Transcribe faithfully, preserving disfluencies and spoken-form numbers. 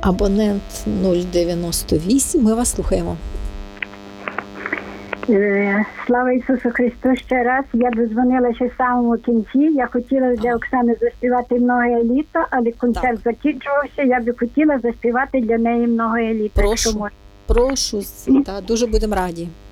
Абонент нуль дев'яносто вісім, ми вас слухаємо. Е, Слава Ісусу Христу ще раз. Я дозвонилася в самому кінці. Я хотіла для Оксани заспівати «Многое літо», але концерт Так. закінчувався. Я би хотіла заспівати для неї «Многое літо». якщо Прошу, можна. прошу, та, дуже будемо раді.